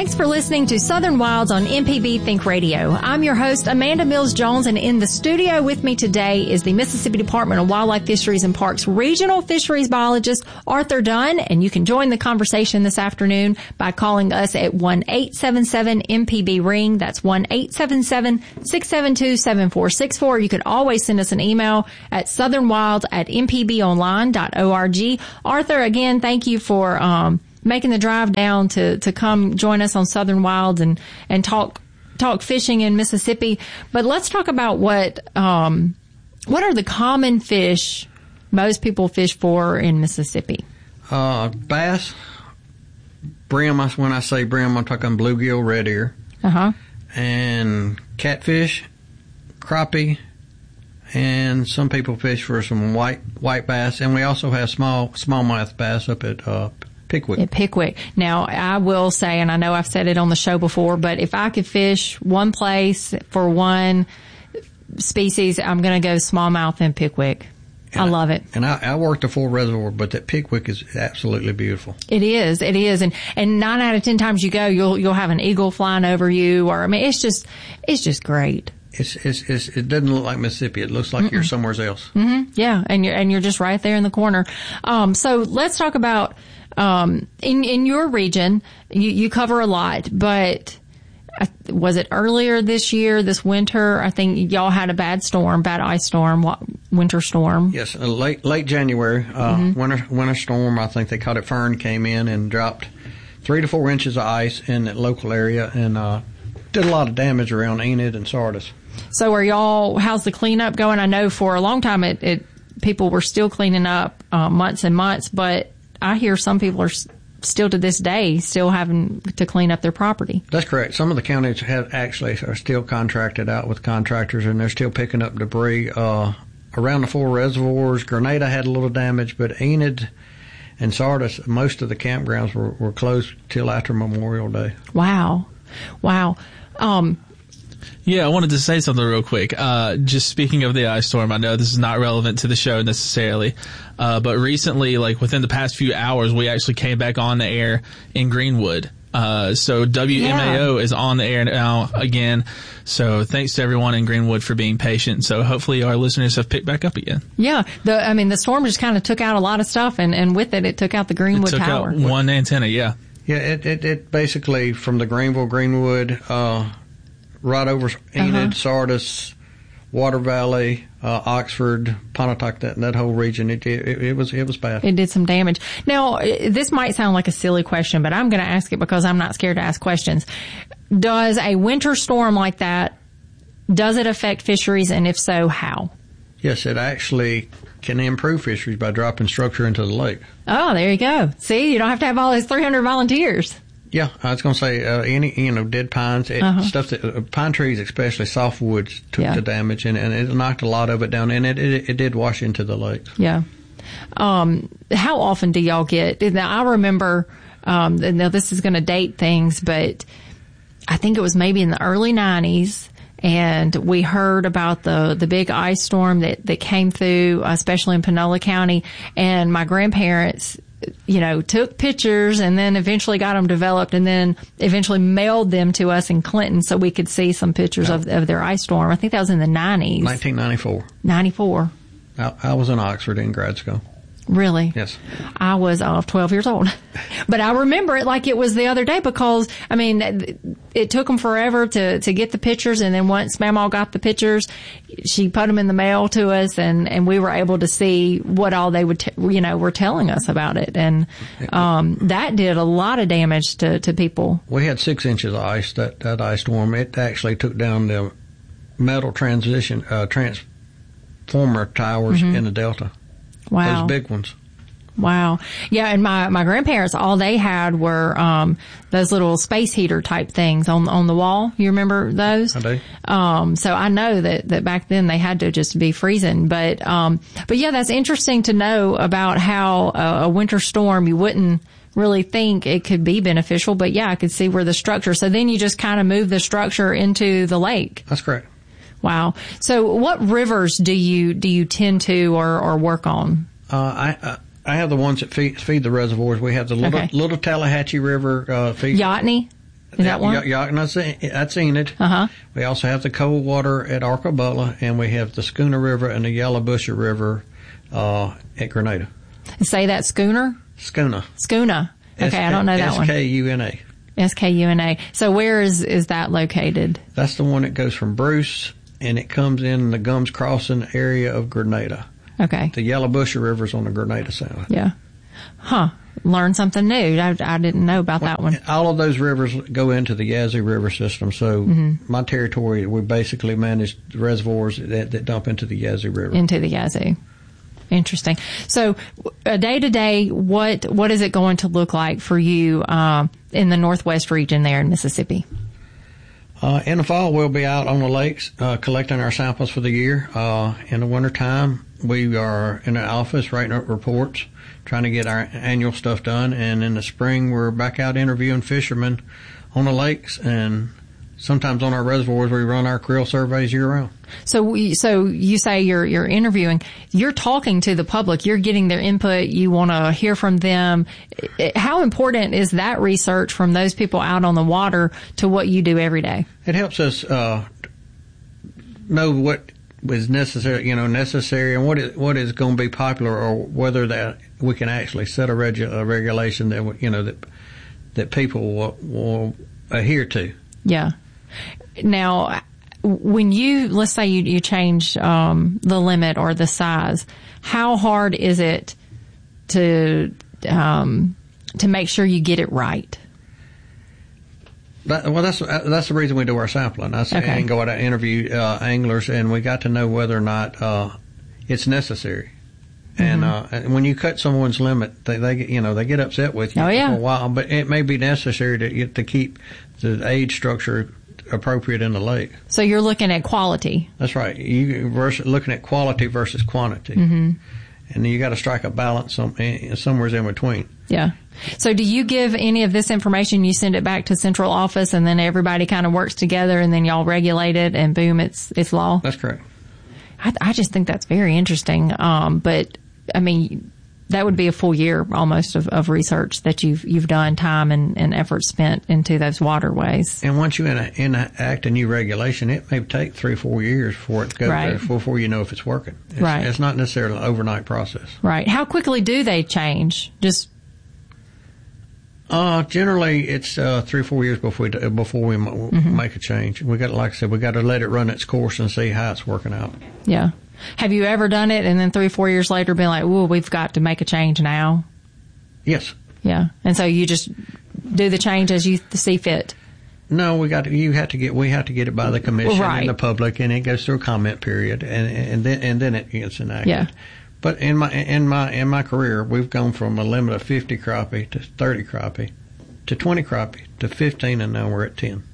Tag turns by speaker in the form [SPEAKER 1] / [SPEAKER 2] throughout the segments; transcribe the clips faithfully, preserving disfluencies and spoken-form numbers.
[SPEAKER 1] Thanks for listening to Southern Wilds on M P B Think Radio. I'm your host, Amanda Mills-Jones, and in the studio with me today is the Mississippi Department of Wildlife, Fisheries, and Parks Regional Fisheries Biologist, Arthur Dunn, and you can join the conversation this afternoon by calling us at one eight seven seven M P B ring. That's one eight seven seven, six seven two, seven four six four. You can always send us an email at southernwild at m p b online dot org. Arthur, again, thank you for um making the drive down to, to come join us on Southern Wilds and, and talk, talk fishing in Mississippi. But let's talk about what, um, what are the common fish most people fish for in Mississippi?
[SPEAKER 2] Uh, bass, brim, when I say brim, I'm talking bluegill, red ear.
[SPEAKER 1] Uh-huh.
[SPEAKER 2] And catfish, crappie, and some people fish for some white, white bass. And we also have small, smallmouth bass up at, uh, Pickwick.
[SPEAKER 1] At Pickwick. Now, I will say, and I know I've said it on the show before, but if I could fish one place for one species, I'm going to go smallmouth in Pickwick.
[SPEAKER 2] And
[SPEAKER 1] I love it.
[SPEAKER 2] And I, I worked the full reservoir, but that Pickwick is absolutely beautiful.
[SPEAKER 1] It is. It is. And, and nine out of ten times you go, you'll, you'll have an eagle flying over you, or, I mean, it's just, it's just great.
[SPEAKER 2] It's, it's, it's, it doesn't look like Mississippi. It looks like Mm-mm. you're somewhere else.
[SPEAKER 1] Mm-hmm. Yeah. And you're, and you're just right there in the corner. Um, so let's talk about, Um, in, in your region, you, you cover a lot, but uh, was it earlier this year, this winter? I think y'all had a bad storm, bad ice storm, winter storm.
[SPEAKER 2] Yes, uh, late, late January, uh, mm-hmm. winter, winter storm. I think they called it Fern, came in and dropped three to four inches of ice in that local area and, uh, did a lot of damage around Enid and Sardis.
[SPEAKER 1] So are y'all, how's the cleanup going? I know for a long time it, it people were still cleaning up, uh, months and months, but I hear some people are still to this day still having to clean up their property.
[SPEAKER 2] That's correct. Some of the counties have actually are still contracted out with contractors, and they're still picking up debris uh, around the four reservoirs. Grenada had a little damage, but Enid and Sardis, most of the campgrounds were, were closed till after Memorial Day.
[SPEAKER 1] Wow, wow. Um,
[SPEAKER 3] Yeah, I wanted to say something real quick. Uh, just speaking of the ice storm, I know this is not relevant to the show necessarily, uh, but recently, like within the past few hours, we actually came back on the air in Greenwood. Uh, so W M A O yeah. is on the air now again. So thanks to everyone in Greenwood for being patient. So hopefully our listeners have picked back up again.
[SPEAKER 1] Yeah. The, I mean, the storm just kind of took out a lot of stuff, and, and with it, it took out the Greenwood
[SPEAKER 3] it took
[SPEAKER 1] tower.
[SPEAKER 3] Out one antenna, yeah.
[SPEAKER 2] Yeah, it, it, it basically from the Greenville, Greenwood, uh, right over Enid, uh-huh. Sardis, Water Valley, uh, Oxford, Pontotoc, that that whole region. It, it it was it was bad.
[SPEAKER 1] It did some damage. Now, this might sound like a silly question, but I'm going to ask it because I'm not scared to ask questions. Does a winter storm like that, does it affect fisheries, and if so, how?
[SPEAKER 2] Yes, it actually can improve fisheries by dropping structure into the lake.
[SPEAKER 1] Oh, there you go. See, you don't have to have all those three hundred volunteers.
[SPEAKER 2] Yeah, I was going to say, uh, any, you know, dead pines, it, uh-huh. stuff that, uh, pine trees, especially softwoods, took yeah. the damage, and, and it knocked a lot of it down, and it, it, it did wash into the lake.
[SPEAKER 1] Yeah. Um, how often do y'all get, now I remember, um, now this is going to date things, but I think it was maybe in the early nineties, and we heard about the, the big ice storm that, that came through, especially in Panola County, and my grandparents, you know, took pictures and then eventually got them developed and then eventually mailed them to us in Clinton so we could see some pictures yeah. of, of their ice storm. I think that was in the nineties.
[SPEAKER 2] nineteen ninety-four.
[SPEAKER 1] ninety-four.
[SPEAKER 2] I, I was in Oxford in grad school.
[SPEAKER 1] Really?
[SPEAKER 2] Yes.
[SPEAKER 1] I was uh, twelve years old. But I remember it like it was the other day because, I mean, it, it took them forever to, to get the pictures. And then once Mamaw got the pictures, she put them in the mail to us and, and we were able to see what all they would, t- you know, were telling us about it. And, um, that did a lot of damage to, to people.
[SPEAKER 2] We had six inches of ice, that, that ice storm. It actually took down the metal transition, uh, transformer towers mm-hmm. in the Delta.
[SPEAKER 1] Wow.
[SPEAKER 2] Those big ones.
[SPEAKER 1] Wow. Yeah, and my, my grandparents, all they had were, um, those little space heater type things on, on the wall. You remember those?
[SPEAKER 2] I do.
[SPEAKER 1] Um, so I know that, that back then they had to just be freezing. But, um, but yeah, that's interesting to know about how a, a winter storm, you wouldn't really think it could be beneficial. But yeah, I could see where the structure, so then you just kind of move the structure into the lake.
[SPEAKER 2] That's correct.
[SPEAKER 1] Wow. So what rivers do you, do you tend to or, or work on?
[SPEAKER 2] Uh, I, uh, I have the ones that feed, feed the reservoirs. We have the little,
[SPEAKER 1] okay.
[SPEAKER 2] little Tallahatchie River, uh, feed.
[SPEAKER 1] Yachty? Is that one?
[SPEAKER 2] Y- y- that's Enid.
[SPEAKER 1] Uh-huh.
[SPEAKER 2] We also have the cold water at Arcobulla, and we have the Schooner River and the Yellowbusher River uh, at Grenada.
[SPEAKER 1] Say that, Schooner?
[SPEAKER 2] Schooner.
[SPEAKER 1] Schooner. Okay, S- I don't know that one.
[SPEAKER 2] S K U N A.
[SPEAKER 1] S K U N A. So where is, is that located?
[SPEAKER 2] That's the one that goes from Bruce, and it comes in the Gums Crossing area of Grenada.
[SPEAKER 1] Okay.
[SPEAKER 2] The Yellowbusher River's on the Grenada side.
[SPEAKER 1] Yeah. Huh. Learn something new. I, I didn't know about
[SPEAKER 2] well,
[SPEAKER 1] that one.
[SPEAKER 2] All of those rivers go into the Yazoo River system. So mm-hmm. my territory, we basically manage the reservoirs that, that dump into the Yazoo River.
[SPEAKER 1] Into the Yazoo. Interesting. So, a day to day, what what is it going to look like for you um, in the Northwest region there in Mississippi?
[SPEAKER 2] Uh, in the fall, we'll be out on the lakes uh, collecting our samples for the year. Uh, in the wintertime, we are in the office writing up reports, trying to get our annual stuff done. And in the spring, we're back out interviewing fishermen on the lakes, and sometimes on our reservoirs, we run our creel surveys year round.
[SPEAKER 1] So, we, so you say you're you're interviewing, you're talking to the public, you're getting their input, you want to hear from them. How important is that research from those people out on the water to what you do every day?
[SPEAKER 2] It helps us uh, know what is necessary, you know, necessary, and what is what is going to be popular, or whether that we can actually set a, regu- a regulation that you know that that people will, will adhere to.
[SPEAKER 1] Yeah. Now, when you, let's say you, you change um, the limit or the size, how hard is it to um, to make sure you get it right?
[SPEAKER 2] That, well, that's that's the reason we do our sampling. I say,
[SPEAKER 1] okay.
[SPEAKER 2] and go out and interview uh, anglers, and we got to know whether or not uh, it's necessary. And, mm-hmm. uh, and when you cut someone's limit, they, they get, you know, they get upset with you
[SPEAKER 1] oh, yeah.
[SPEAKER 2] for a while, but it may be necessary to to keep the age structure appropriate in the lake.
[SPEAKER 1] So you're looking at quality.
[SPEAKER 2] That's right. You versus looking at quality versus quantity, mm-hmm. and you got to strike a balance some, somewhere in between.
[SPEAKER 1] Yeah. So do you give any of this information? You send it back to central office, and then everybody kind of works together, and then y'all regulate it, and boom, it's it's law.
[SPEAKER 2] That's correct.
[SPEAKER 1] I, I just think that's very interesting. Um, but I mean, that would be a full year almost of, of research that you've you've done, time and, and effort spent into those waterways.
[SPEAKER 2] And once you enact a new regulation, it may take three or four years for it to go
[SPEAKER 1] right.
[SPEAKER 2] there, before you know if it's working. It's,
[SPEAKER 1] right.
[SPEAKER 2] It's not necessarily an overnight process.
[SPEAKER 1] Right. How quickly do they change? Just
[SPEAKER 2] Uh, generally, it's uh, three or four years before we before we mm-hmm. make a change. We got, like I said, we got to let it run its course and see how it's working out.
[SPEAKER 1] Yeah. Have you ever done it and then three or four years later been like, "Whoa, we've got to make a change now"?
[SPEAKER 2] Yes.
[SPEAKER 1] Yeah. And so you just do the change as you see fit.
[SPEAKER 2] No, we got to, you have to get we have to get it by the commission
[SPEAKER 1] right.
[SPEAKER 2] and the public, and it goes through a comment period, and and then and then it gets enacted.
[SPEAKER 1] Yeah.
[SPEAKER 2] But in my in my in my career, we've gone from a limit of fifty crappie to thirty crappie to twenty crappie to fifteen, and now we're at ten.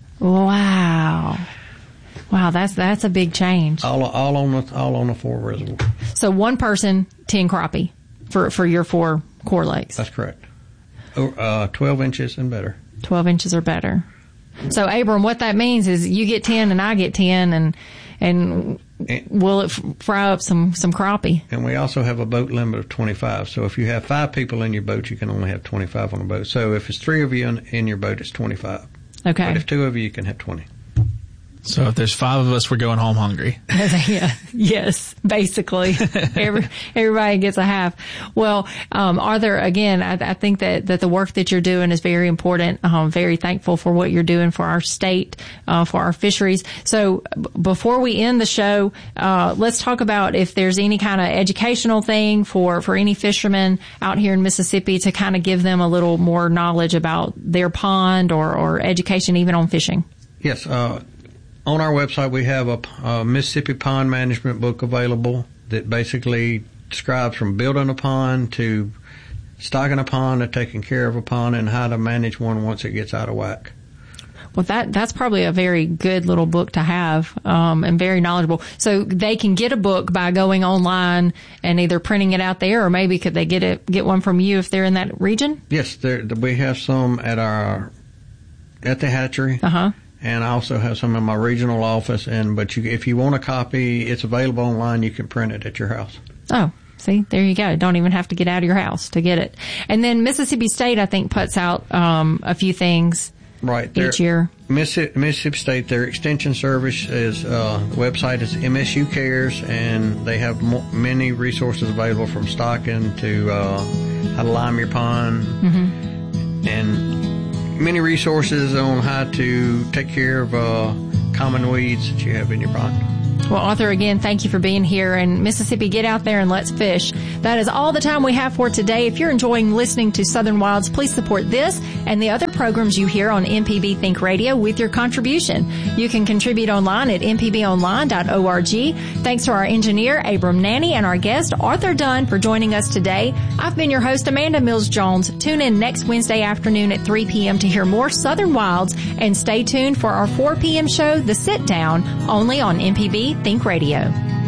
[SPEAKER 1] Wow, wow, that's that's a big change.
[SPEAKER 2] All all on the all on the four reservoirs.
[SPEAKER 1] So one person, ten crappie for for your four core lakes.
[SPEAKER 2] That's correct. Uh, twelve inches and better.
[SPEAKER 1] Twelve inches or better. So Abram, what that means is you get ten and I get ten, and and. And, will it f- fry up some, some crappie?
[SPEAKER 2] And we also have a boat limit of twenty-five. So if you have five people in your boat, you can only have twenty-five on a boat. So if it's three of you in, in your boat, it's twenty-five.
[SPEAKER 1] Okay.
[SPEAKER 2] But if two of you, you can have twenty.
[SPEAKER 3] So if there's five of us, we're going home hungry.
[SPEAKER 1] Yeah. Yes, basically. Every, everybody gets a half. Well, um, are there, again, I, I think that, that the work that you're doing is very important. I'm very thankful for what you're doing for our state, uh, for our fisheries. So b- before we end the show, uh, let's talk about if there's any kind of educational thing for, for any fishermen out here in Mississippi to kind of give them a little more knowledge about their pond or, or education even on fishing.
[SPEAKER 2] Yes, uh, on our website, we have a, a Mississippi Pond Management book available that basically describes from building a pond to stocking a pond to taking care of a pond and how to manage one once it gets out of whack.
[SPEAKER 1] Well, that that's probably a very good little book to have, um, and very knowledgeable. So they can get a book by going online and either printing it out there, or maybe could they get it get one from you if they're in that region?
[SPEAKER 2] Yes, there, we have some at our at the hatchery.
[SPEAKER 1] Uh huh.
[SPEAKER 2] And I also have some in my regional office. And but you, if you want a copy, it's available online. You can print it at your house.
[SPEAKER 1] Oh, see, there you go. Don't even have to get out of your house to get it. And then Mississippi State, I think, puts out um, a few things
[SPEAKER 2] right,
[SPEAKER 1] each year.
[SPEAKER 2] Mississippi, Mississippi State, their extension service is, uh, the website is M S U Cares, and they have mo- many resources available from stocking to uh, how to lime your pond, mm-hmm. and many resources on how to take care of uh, common weeds that you have in your pond.
[SPEAKER 1] Well, Arthur, again, thank you for being here. And Mississippi, get out there and let's fish. That is all the time we have for today. If you're enjoying listening to Southern Wilds, please support this and the other programs you hear on M P B Think Radio with your contribution. You can contribute online at m p b online dot org. Thanks to our engineer, Abram Nanny, and our guest, Arthur Dunn, for joining us today. I've been your host, Amanda Mills Jones. Tune in next Wednesday afternoon at three p.m. to hear more Southern Wilds, and stay tuned for our four p.m. show, The Sit Down, only on M P B Think Radio.